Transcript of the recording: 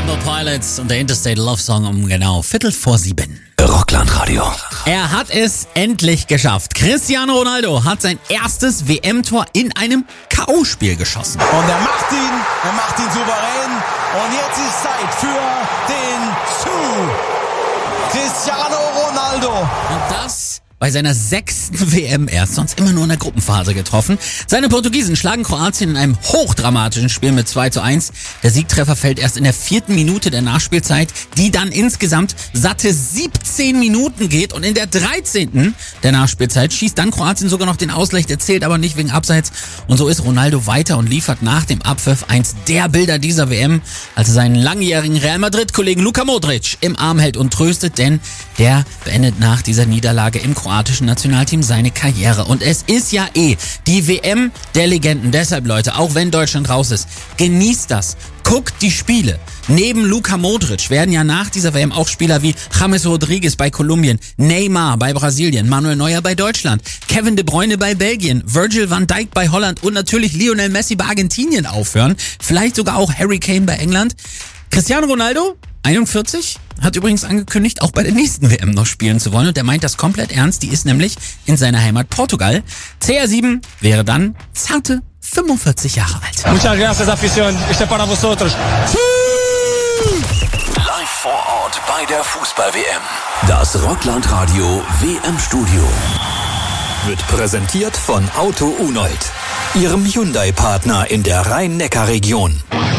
Tempo Pilots und der Interstate Love Song um genau 6:45. Rockland-Radio. Er hat es endlich geschafft. Cristiano Ronaldo hat sein erstes WM-Tor in einem K.O.-Spiel geschossen. Und er macht ihn souverän. Und jetzt ist Zeit für den Cristiano Ronaldo. Und das bei seiner 6. WM erst, sonst immer nur in der Gruppenphase getroffen. Seine Portugiesen schlagen Kroatien in einem hochdramatischen Spiel mit 2:1. Der Siegtreffer fällt erst in der 4. Minute der Nachspielzeit, die dann insgesamt satte 17 Minuten geht. Und in der 13. der Nachspielzeit schießt dann Kroatien sogar noch den Ausgleich, der zählt aber nicht wegen Abseits. Und so ist Ronaldo weiter und liefert nach dem Abpfiff eins der Bilder dieser WM, als er seinen langjährigen Real Madrid-Kollegen Luka Modric im Arm hält und tröstet, denn der beendet nach dieser Niederlage im kroatischen Nationalteam seine Karriere. Und es ist ja die WM der Legenden. Deshalb, Leute, auch wenn Deutschland raus ist, genießt das. Guckt die Spiele. Neben Luka Modric werden ja nach dieser WM auch Spieler wie James Rodriguez bei Kolumbien, Neymar bei Brasilien, Manuel Neuer bei Deutschland, Kevin De Bruyne bei Belgien, Virgil van Dijk bei Holland und natürlich Lionel Messi bei Argentinien aufhören. Vielleicht sogar auch Harry Kane bei England. Cristiano Ronaldo, 41, hat übrigens angekündigt, auch bei der nächsten WM noch spielen zu wollen. Und der meint das komplett ernst. Die ist nämlich in seiner Heimat Portugal. CR7 wäre dann zarte 45 Jahre alt. Muchas gracias, afición. Este para vosotros. Live vor Ort bei der Fußball-WM. Das Rockland-Radio WM-Studio wird präsentiert von Auto Unold, Ihrem Hyundai-Partner in der Rhein-Neckar-Region.